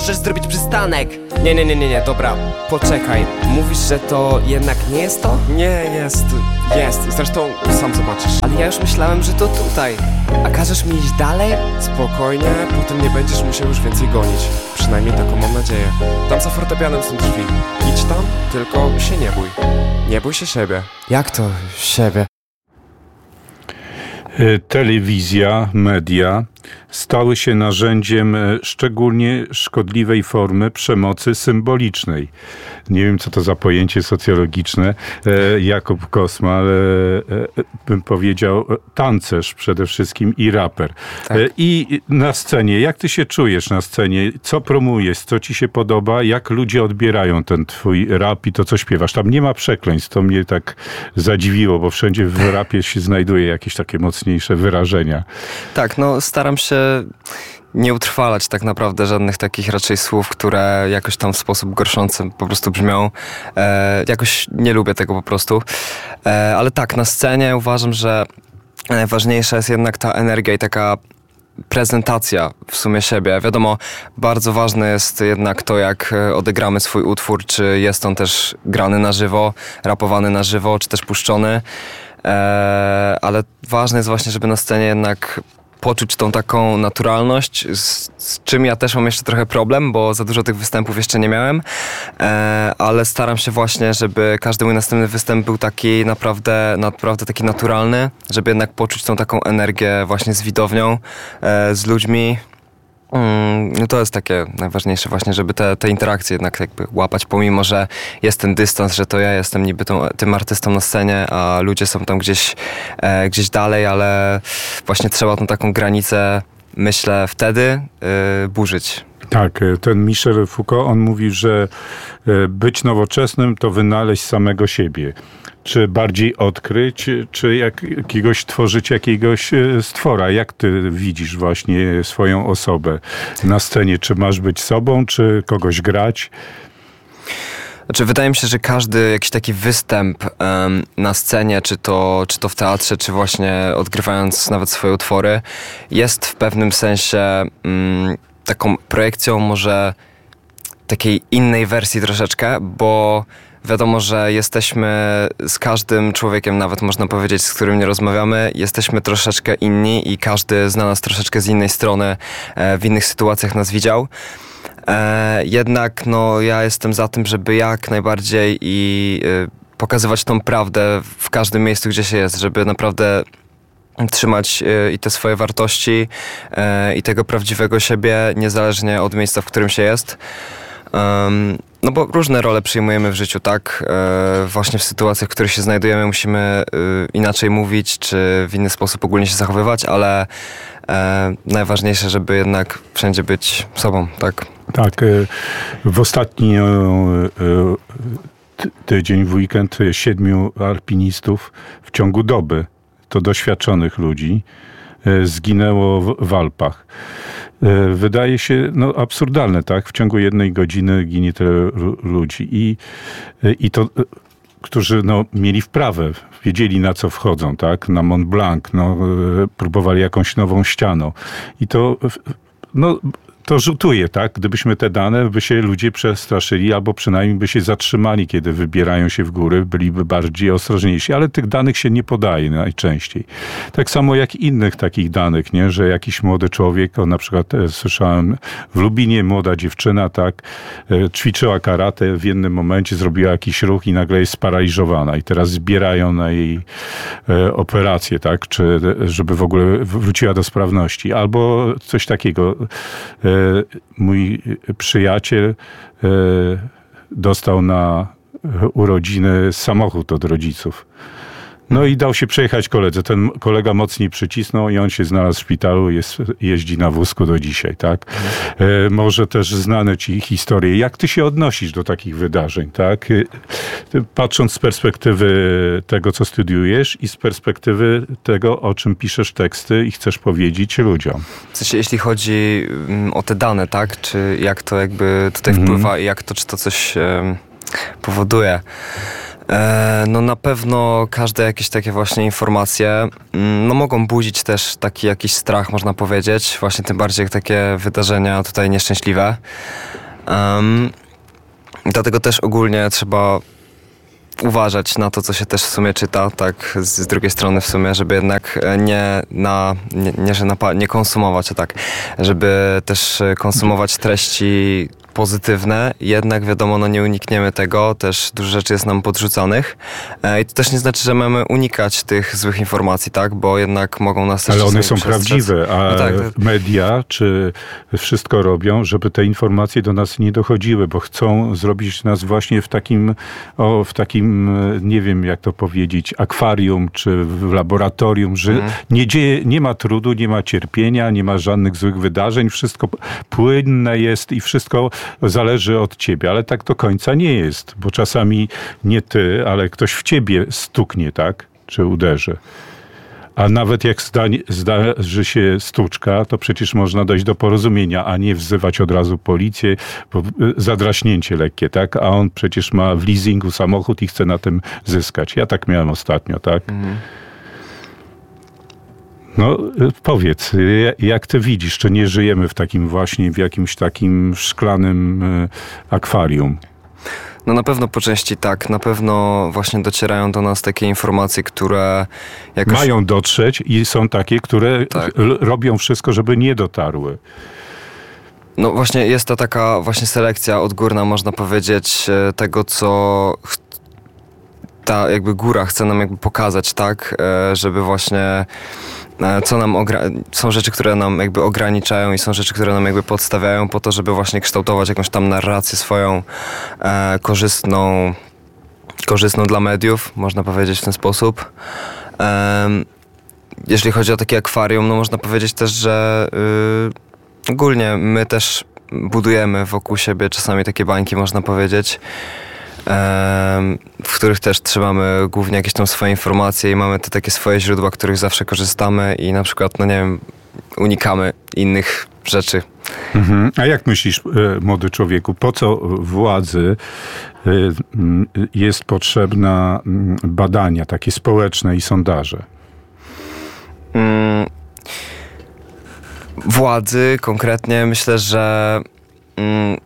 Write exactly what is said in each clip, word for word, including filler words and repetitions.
możesz zrobić przystanek. Nie, nie, nie, nie, nie, dobra, poczekaj. Mówisz, że to jednak nie jest to? Nie, jest, jest. Zresztą sam zobaczysz. Ale ja już myślałem, że to tutaj. A każesz mi iść dalej? Spokojnie, potem nie będziesz musiał już więcej gonić. Przynajmniej taką mam nadzieję. Tam za fortepianem są drzwi. Idź tam, tylko się nie bój. Nie bój się siebie. Jak to siebie? Telewizja, media stały się narzędziem szczególnie szkodliwej formy przemocy symbolicznej. Nie wiem, co to za pojęcie socjologiczne. Jakub Kosmal, bym powiedział, tancerz przede wszystkim i raper. Tak. I na scenie, jak ty się czujesz na scenie? Co promujesz? Co ci się podoba? Jak ludzie odbierają ten twój rap i to, co śpiewasz? Tam nie ma przekleństw. To mnie tak zadziwiło, bo wszędzie w rapie się znajduje jakieś takie mocniejsze wyrażenia. Tak, no staram się nie utrwalać tak naprawdę żadnych takich raczej słów, które jakoś tam w sposób gorszący po prostu brzmią. E, jakoś nie lubię tego po prostu. E, ale tak, na scenie uważam, że najważniejsza jest jednak ta energia i taka prezentacja w sumie siebie. Wiadomo, bardzo ważne jest jednak to, jak odegramy swój utwór, czy jest on też grany na żywo, rapowany na żywo, czy też puszczony. E, ale ważne jest właśnie, żeby na scenie jednak poczuć tą taką naturalność, z, z czym ja też mam jeszcze trochę problem, bo za dużo tych występów jeszcze nie miałem, e, ale staram się właśnie, żeby każdy mój następny występ był taki naprawdę, naprawdę taki naturalny, żeby jednak poczuć tą taką energię właśnie z widownią, e, z ludźmi. No to jest takie najważniejsze właśnie, żeby te, te interakcje jednak jakby łapać, pomimo że jest ten dystans, że to ja jestem niby tą, tym artystą na scenie, a ludzie są tam gdzieś, e, gdzieś dalej, ale właśnie trzeba tą taką granicę, myślę, wtedy e, burzyć. Tak, ten Michel Foucault, on mówi, że być nowoczesnym to wynaleźć samego siebie. Czy bardziej odkryć, czy jak, jakiegoś tworzyć jakiegoś stwora? Jak ty widzisz właśnie swoją osobę na scenie? Czy masz być sobą, czy kogoś grać? Znaczy, wydaje mi się, że każdy jakiś taki występ um, na scenie, czy to, czy to w teatrze, czy właśnie odgrywając nawet swoje utwory, jest w pewnym sensie um, taką projekcją może takiej innej wersji troszeczkę, bo wiadomo, że jesteśmy z każdym człowiekiem, nawet można powiedzieć, z którym nie rozmawiamy, jesteśmy troszeczkę inni i każdy zna nas troszeczkę z innej strony, e, w innych sytuacjach nas widział. E, jednak no, ja jestem za tym, żeby jak najbardziej i e, pokazywać tą prawdę w każdym miejscu, gdzie się jest, żeby naprawdę trzymać e, i te swoje wartości e, i tego prawdziwego siebie, niezależnie od miejsca, w którym się jest. Um, no bo różne role przyjmujemy w życiu, tak? E, właśnie w sytuacjach, w których się znajdujemy, musimy e, inaczej mówić, czy w inny sposób ogólnie się zachowywać, ale e, najważniejsze, żeby jednak wszędzie być sobą, tak? Tak. E, w ostatni e, t- tydzień, w weekend, siedmiu alpinistów w ciągu doby, to doświadczonych ludzi, e, zginęło w, w Alpach. Wydaje się no, absurdalne, tak? W ciągu jednej godziny ginie tyle ludzi. I, i to, którzy no, mieli wprawę, wiedzieli na co wchodzą, tak? Na Mont Blanc, no, próbowali jakąś nową ścianą. I to... No, to rzutuje, tak? Gdybyśmy te dane, by się ludzie przestraszyli, albo przynajmniej by się zatrzymali, kiedy wybierają się w góry, byliby bardziej ostrożniejsi, ale tych danych się nie podaje najczęściej. Tak samo jak innych takich danych, nie? Że jakiś młody człowiek, o, na przykład e, słyszałem w Lubinie, młoda dziewczyna, tak, e, ćwiczyła karate, w jednym momencie zrobiła jakiś ruch i nagle jest sparaliżowana i teraz zbierają na jej e, operację, tak? Czy żeby w ogóle wróciła do sprawności. Albo coś takiego. E, Mój przyjaciel dostał na urodziny samochód od rodziców. No i dał się przejechać koledze. Ten kolega mocniej przycisnął i on się znalazł w szpitalu, jest, jeździ na wózku do dzisiaj, tak? E, może też znane ci historie. Jak ty się odnosisz do takich wydarzeń, tak? E, patrząc z perspektywy tego, co studiujesz i z perspektywy tego, o czym piszesz teksty i chcesz powiedzieć ludziom. W sensie, jeśli chodzi o te dane, tak? Czy jak to jakby tutaj mm. wpływa i jak to, czy to coś e, powoduje? No na pewno każde jakieś takie właśnie informacje no mogą budzić też taki jakiś strach, można powiedzieć, właśnie tym bardziej jak takie wydarzenia tutaj nieszczęśliwe. Um, dlatego też ogólnie trzeba uważać na to, co się też w sumie czyta, tak z, z drugiej strony w sumie, żeby jednak nie, na, nie, nie, że na, nie konsumować, a tak, żeby też konsumować treści pozytywne, jednak wiadomo, no nie unikniemy tego, też dużo rzeczy jest nam podrzucanych e, i to też nie znaczy, że mamy unikać tych złych informacji, tak, bo jednak mogą nas też... Ale one są prawdziwe, a no tak, tak. media czy wszystko robią, żeby te informacje do nas nie dochodziły, bo chcą zrobić nas właśnie w takim, o, w takim, nie wiem jak to powiedzieć, akwarium czy w laboratorium, że mhm. nie dzieje, nie ma trudu, nie ma cierpienia, nie ma żadnych złych wydarzeń, wszystko płynne jest i wszystko zależy od ciebie, ale tak do końca nie jest, bo czasami nie ty, ale ktoś w ciebie stuknie, tak? Czy uderzy. A nawet jak zdań, zdarzy się stuczka, to przecież można dojść do porozumienia, a nie wzywać od razu policję, bo zadraśnięcie lekkie, tak? A on przecież ma w leasingu samochód i chce na tym zyskać. Ja tak miałem ostatnio, tak? Mhm. No powiedz, jak ty widzisz, czy nie żyjemy w takim właśnie, w jakimś takim szklanym akwarium? No na pewno po części tak, na pewno właśnie docierają do nas takie informacje, które jakoś... Mają dotrzeć i są takie, które tak. robią wszystko, żeby nie dotarły. No właśnie jest to taka właśnie selekcja odgórna, można powiedzieć, tego, co ta jakby góra chce nam jakby pokazać, tak, żeby właśnie co nam ogra- są rzeczy, które nam jakby ograniczają i są rzeczy, które nam jakby podstawiają po to, żeby właśnie kształtować jakąś tam narrację swoją e, korzystną, korzystną dla mediów, można powiedzieć w ten sposób. E, jeżeli chodzi o takie akwarium, no można powiedzieć też, że y, ogólnie my też budujemy wokół siebie czasami takie bańki, można powiedzieć, w których też trzymamy głównie jakieś tam swoje informacje i mamy te takie swoje źródła, których zawsze korzystamy i na przykład, no nie wiem, unikamy innych rzeczy. Mhm. A jak myślisz, młody człowieku, po co władzy jest potrzebna badania takie społeczne i sondaże? Hmm. Władzy konkretnie myślę, że hmm,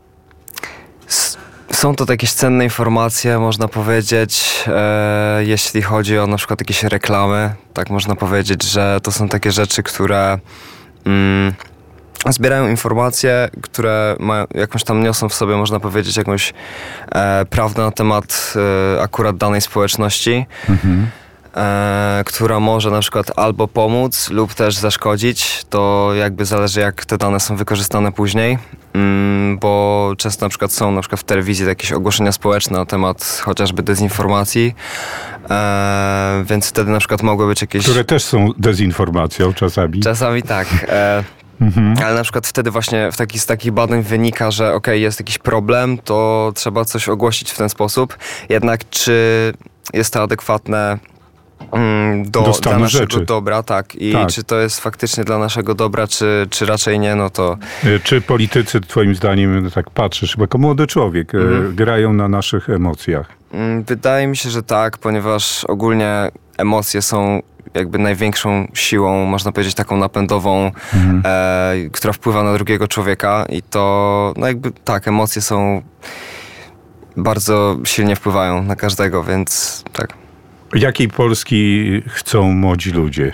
są to jakieś cenne informacje, można powiedzieć, e, jeśli chodzi o na przykład jakieś reklamy, tak można powiedzieć, że to są takie rzeczy, które mm, zbierają informacje, które mają, jakąś tam niosą w sobie, można powiedzieć, jakąś e, prawdę na temat e, akurat danej społeczności, mhm. e, która może na przykład albo pomóc lub też zaszkodzić, to jakby zależy, jak te dane są wykorzystane później. Bo często na przykład są na przykład w telewizji jakieś ogłoszenia społeczne na temat chociażby dezinformacji, e, więc wtedy na przykład mogły być jakieś... Które też są dezinformacją czasami. Czasami tak, e, mhm. ale na przykład wtedy właśnie w taki, z takich badań wynika, że okej, okay, jest jakiś problem, to trzeba coś ogłosić w ten sposób, jednak czy jest to adekwatne Do, do dla naszego rzeczy. dobra, tak. I tak. Czy to jest faktycznie dla naszego dobra, czy, czy raczej nie, no to... Czy politycy, twoim zdaniem, tak patrzysz, jako młody człowiek, mhm. grają na naszych emocjach? Wydaje mi się, że tak, ponieważ ogólnie emocje są jakby największą siłą, można powiedzieć, taką napędową, mhm. e, która wpływa na drugiego człowieka i to, no jakby tak, emocje są bardzo silnie wpływają na każdego, więc tak. Jakiej Polski chcą młodzi ludzie?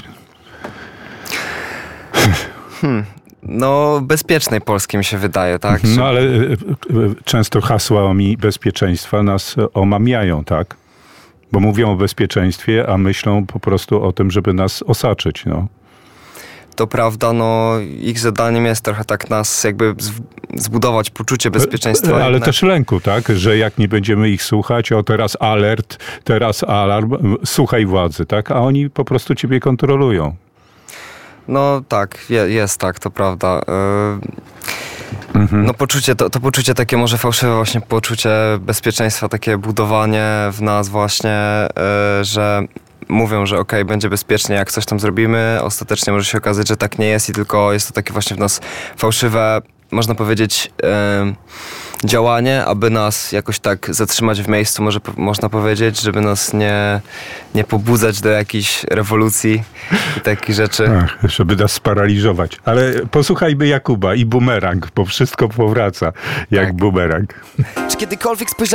Hmm. No, bezpiecznej Polski mi się wydaje, tak? No, ale często hasłami bezpieczeństwa nas omamiają, tak? Bo mówią o bezpieczeństwie, a myślą po prostu o tym, żeby nas osaczyć, no. To prawda, no ich zadaniem jest trochę tak nas jakby zbudować poczucie bezpieczeństwa. Ale jednak. Też lęku, tak? Że jak nie będziemy ich słuchać, o teraz alert, teraz alarm, słuchaj władzy, tak? A oni po prostu ciebie kontrolują. No tak, je, jest tak, to prawda. Yy, mhm. No poczucie, to, to poczucie takie może fałszywe właśnie poczucie bezpieczeństwa, takie budowanie w nas właśnie, yy, że mówią, że okej, okay, będzie bezpiecznie, jak coś tam zrobimy. Ostatecznie może się okazać, że tak nie jest i tylko jest to takie właśnie w nas fałszywe, można powiedzieć, yy, działanie, aby nas jakoś tak zatrzymać w miejscu, może po, można powiedzieć, żeby nas nie, nie pobudzać do jakiejś rewolucji i takich rzeczy. Ach, żeby nas sparaliżować. Ale posłuchajmy Jakuba i Bumerang, bo wszystko powraca jak Tak. bumerang. Czy kiedykolwiek spojrzałeś